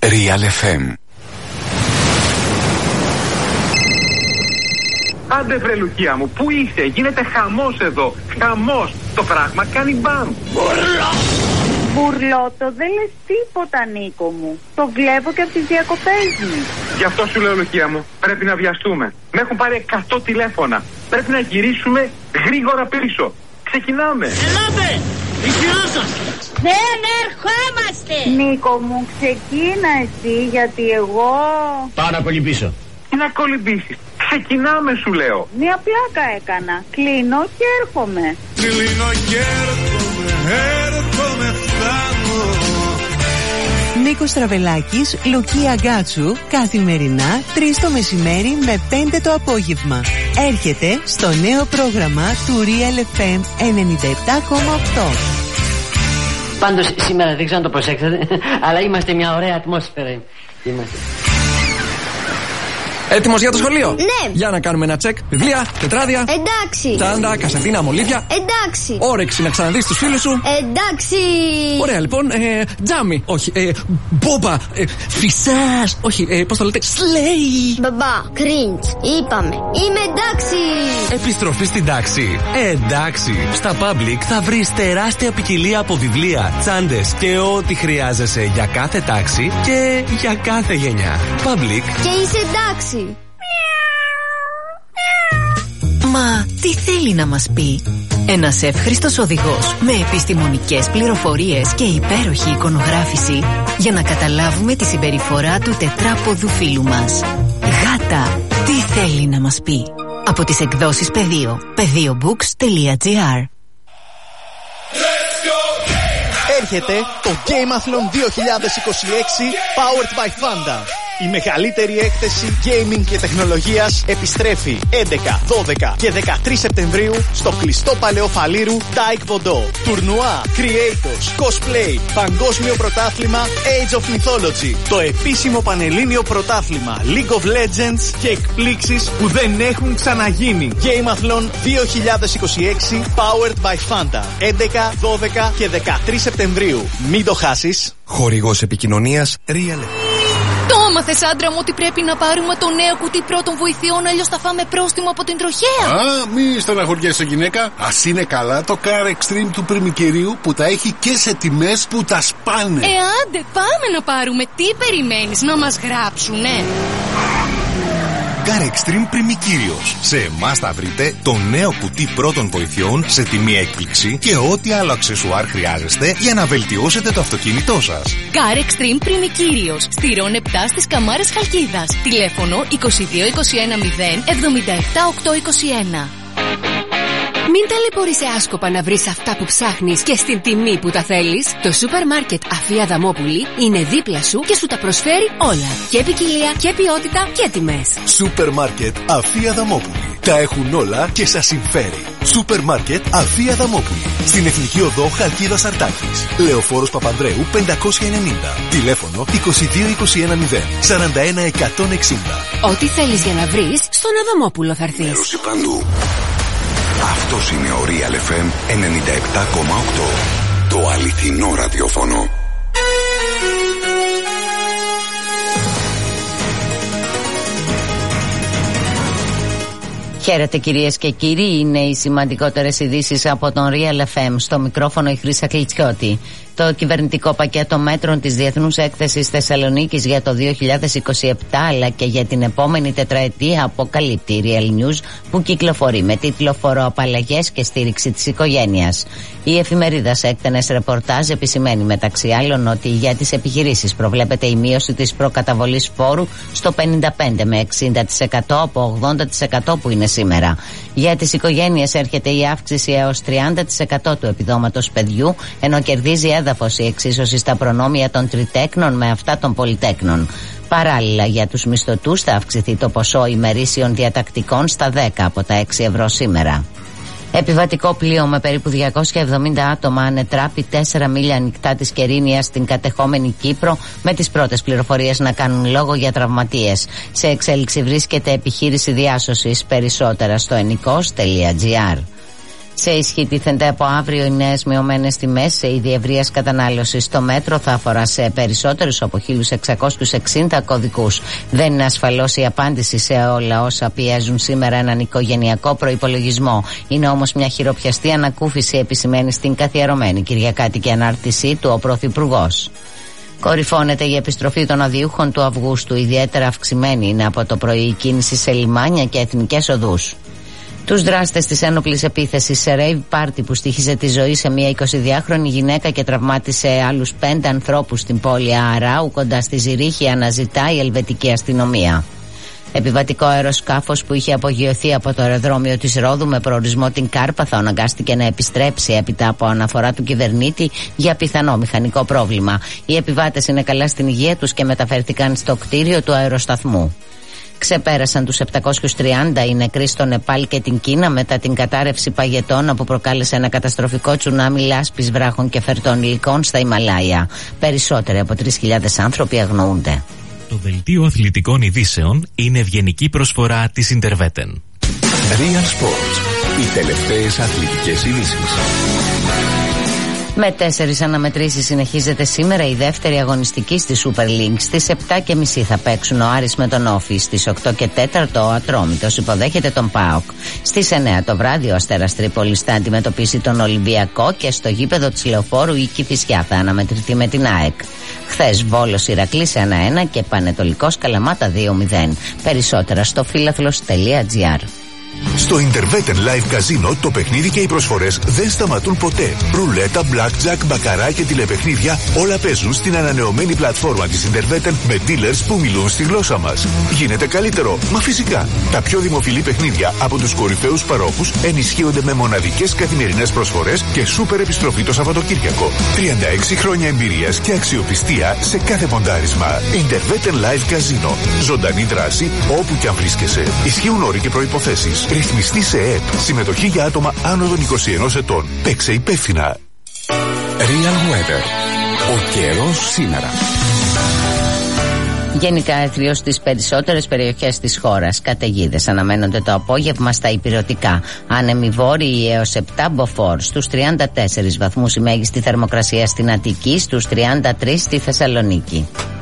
Real FM. Άντε βρε Λουκία μου, πού είσαι, γίνεται χαμός εδώ. Χαμός, το πράγμα κάνει μπαμ. Μπουρλότο, δεν λες τίποτα Νίκο μου. Το βλέπω και από τις διακοπές μου. Γι' αυτό σου λέω Λουκία μου, πρέπει να βιαστούμε. Με έχουν πάρει 100 τηλέφωνα. Πρέπει να γυρίσουμε γρήγορα πίσω. Ξεκινάμε. Ελάτε, ησυχά σας. Δεν ερχόμαστε. Νίκο μου, ξεκίνα εσύ, γιατί εγώ... Πάω να κολυμπήσω. Τι να κολυμπήσεις, ξεκινάμε σου λέω. Μια πλάκα έκανα, κλείνω και έρχομαι. Κλείνω και έρχομαι, φτάνω. Νίκος Τραβελάκης, Λουκία Γκάτσου, καθημερινά 3 το μεσημέρι με 5 το απόγευμα. Έρχεται στο νέο πρόγραμμα του Real FM 97,8. Πάντως σήμερα δεν ξέρω αν το προσέξατε, αλλά είμαστε μια ωραία ατμόσφαιρα. Είμαστε. Έτοιμος για το σχολείο? Ναι. Για να κάνουμε ένα τσεκ. Βιβλία, τετράδια. Εντάξει. Τσάντα, κασετίνα, μολύβια. Εντάξει. Όρεξη να ξαναδείς τους φίλους σου. Εντάξει. Ωραία λοιπόν, τζάμι. Όχι, μπόμπα. Φυσάς. Όχι, πώς το λέτε, σλέι. Μπαμπά, cringe. Είπαμε. Είμαι εντάξει. Επιστροφή στην τάξη. Εντάξει. Στα Public θα βρεις τεράστια ποικιλία από βιβλία, τσάντες και ό,τι χρειάζεσαι για κάθε τάξη και για κάθε γενιά. Public. Και είσαι εντάξει. Μα τι θέλει να μας πει? Ένας εύχριστος οδηγός με επιστημονικές πληροφορίες και υπέροχη εικονογράφηση για να καταλάβουμε τη συμπεριφορά του τετράποδου φίλου μας. Γάτα, τι θέλει να μας πει? Από τις εκδόσεις Πεδίο, pediobooks.gr. Έρχεται το Gameathlon 2026 Powered by Fanta. Η μεγαλύτερη έκθεση gaming και τεχνολογίας επιστρέφει 11, 12 και 13 Σεπτεμβρίου στο κλειστό Παλαιό Φαλήρου Taekwondo. Τουρνουά, creators, cosplay, παγκόσμιο πρωτάθλημα Age of Mythology, το επίσημο πανελλήνιο πρωτάθλημα League of Legends και εκπλήξεις που δεν έχουν ξαναγίνει. Gameathlon 2026 Powered by Fanta. 11, 12 και 13 Σεπτεμβρίου. Μην το χάσεις. Χορηγός επικοινωνίας Real. Το έμαθες άντρα μου ότι πρέπει να πάρουμε το νέο κουτί πρώτων βοηθειών, αλλιώς θα φάμε πρόστιμο από την τροχέα. Α, μη στεναχωριέσαι γυναίκα. Ας είναι καλά το Car Extreme του πριμικερίου που τα έχει και σε τιμές που τα σπάνε. Άντε πάμε να πάρουμε. Τι περιμένεις, να μας γράψουνε? Car Extreme Πριμικύριος. Σε εμάς θα βρείτε το νέο κουτί πρώτων βοηθειών σε τιμή έκπληξη και ό,τι άλλο αξεσουάρ χρειάζεστε για να βελτιώσετε το αυτοκίνητό σας. Car Extreme Πριμικύριος. Στηρών 7 στις Καμάρες Χαλκίδας. Τηλέφωνο 22 21 0 77 821. Μην ταλαιπωρείσαι άσκοπα να βρεις αυτά που ψάχνεις και στην τιμή που τα θέλεις. Το σούπερ μάρκετ Αφία Δαμόπουλη είναι δίπλα σου και σου τα προσφέρει όλα. Και ποικιλία και ποιότητα και τιμές. Σούπερ μάρκετ Αφία Δαμόπουλη. Τα έχουν όλα και σας συμφέρει. Σούπερ μάρκετ Αφία Δαμόπουλη. Στην Εθνική Οδό Χαλκίδας Αρτάκης. Λεωφόρος Παπανδρέου 590. Τηλέφωνο 22 21 0 41 160. Ό,τι θέλεις για να βρεις, στον Αδαμόπουλο θα έρθεις. Μέρωση παντού. Αυτός είναι ο Real FM 97,8. Το αληθινό ραδιόφωνο. Χαίρετε κυρίες και κύριοι, είναι οι σημαντικότερες ειδήσεις από τον Real FM. Στο μικρόφωνο η Χρύσα Κλιτσιώτη. Το κυβερνητικό πακέτο μέτρων της Διεθνούς Έκθεσης Θεσσαλονίκης για το 2027 αλλά και για την επόμενη τετραετία αποκαλύπτει η Real News, που κυκλοφορεί με τίτλο «Φοροαπαλλαγές και στήριξη της οικογένειας». Η εφημερίδα σε έκτενες ρεπορτάζ επισημαίνει μεταξύ άλλων ότι για τις επιχειρήσεις προβλέπεται η μείωση της προκαταβολής φόρου στο 55 με 60% από 80% που είναι σήμερα. Για τις οικογένειες έρχεται η αύξηση έως 30% του επιδόματος παιδιού, ενώ κερδίζει έδαφος η εξίσωση στα προνόμια των τριτέκνων με αυτά των πολυτέκνων. Παράλληλα, για τους μισθωτούς θα αυξηθεί το ποσό ημερήσιων διατακτικών στα 10 από τα 6 ευρώ σήμερα. Επιβατικό πλοίο με περίπου 270 άτομα ανετράπη 4 μίλια ανοιχτά της Κερίνιας στην κατεχόμενη Κύπρο, με τις πρώτες πληροφορίες να κάνουν λόγο για τραυματίες. Σε εξέλιξη βρίσκεται επιχείρηση διάσωσης. Περισσότερα στο ennikos.gr. Σε ισχύ τίθενται από αύριο οι νέες μειωμένες τιμές σε είδη ευρείας κατανάλωσης. Το μέτρο θα αφορά σε περισσότερους από 1.660 κωδικούς. Δεν είναι ασφαλώς η απάντηση σε όλα όσα πιέζουν σήμερα έναν οικογενειακό προϋπολογισμό. Είναι όμως μια χειροπιαστή ανακούφιση, επισημαίνει στην καθιερωμένη κυριακάτικη ανάρτησή του ο Πρωθυπουργός. Κορυφώνεται η επιστροφή των αδειούχων του Αυγούστου. Ιδιαίτερα αυξημένη είναι από το πρωί η κίνηση σε λιμάνια και εθνικές οδούς. Τους δράστες της ένοπλης επίθεσης σε rave party που στοίχιζε τη ζωή σε μια 22χρονη γυναίκα και τραυμάτισε άλλους 5 ανθρώπους στην πόλη Αράου κοντά στη Ζηρίχη αναζητά η ελβετική αστυνομία. Επιβατικό αεροσκάφος που είχε απογειωθεί από το αεροδρόμιο της Ρόδου με προορισμό την Κάρπαθο αναγκάστηκε να επιστρέψει έπειτα από αναφορά του κυβερνήτη για πιθανό μηχανικό πρόβλημα. Οι επιβάτες είναι καλά στην υγεία τους και μεταφέρθηκαν στο κτίριο του αεροσταθμού. Ξεπέρασαν τους 730 οι νεκροί στο Νεπάλ και την Κίνα μετά την κατάρρευση παγετώνα που προκάλεσε ένα καταστροφικό τσουνάμι λάσπης, βράχων και φερτών υλικών στα Ιμαλάια. Περισσότεροι από 3.000 άνθρωποι αγνοούνται. Το δελτίο αθλητικών ειδήσεων είναι ευγενική προσφορά της Interveten. Real Sports. Οι τελευταίες αθλητικές ειδήσεις. Με 4 αναμετρήσεις συνεχίζεται σήμερα η δεύτερη αγωνιστική στη Super League. Στις 7.30 θα παίξουν ο Άρης με τον Όφη. Στις 8.15 ο Ατρόμητος υποδέχεται τον ΠΑΟΚ. Στις 9 το βράδυ ο Αστέρας Τρίπολης θα αντιμετωπίσει τον Ολυμπιακό και στο γήπεδο της Λεωφόρου η Κηφισιά θα αναμετρηθεί με την ΑΕΚ. Χθες Βόλος Ηρακλής 1-1 και Πανετολικός Καλαμάτα 2-0. Περισσότερα στο φίλαθλος.gr. Στο Interveten Live Casino το παιχνίδι και οι προσφορές δεν σταματούν ποτέ. Ρουλέτα, blackjack, μπακαρά και τηλεπαιχνίδια όλα παίζουν στην ανανεωμένη πλατφόρμα της Interveten με dealers που μιλούν στη γλώσσα μας. Γίνεται καλύτερο, μα φυσικά. Τα πιο δημοφιλή παιχνίδια από τους κορυφαίους παρόχους ενισχύονται με μοναδικές καθημερινές προσφορές και σούπερ επιστροφή το Σαββατοκύριακο. 36 χρόνια εμπειρίας και αξιοπιστία σε κάθε ποντάρισμα. Interveten Live Casino. Ζωντανή δράση όπου κι αν βρίσκεσαι. Ισχύουν όροι και προϋποθέσεις. Ρυθμιστή σε ΕΕΠ. Συμμετοχή για άτομα άνω των 21 ετών. Παίξε υπεύθυνα. Real Weather. Ο καιρός σήμερα. Γενικά έθριο στις περισσότερες περιοχές της χώρας. Καταιγίδες αναμένονται το απόγευμα στα ηπειρωτικά. Άνεμοι βόρειοι έως 7 μποφόρ. Στους 34 βαθμούς η μέγιστη θερμοκρασία στην Αττική, στους 33 στη Θεσσαλονίκη.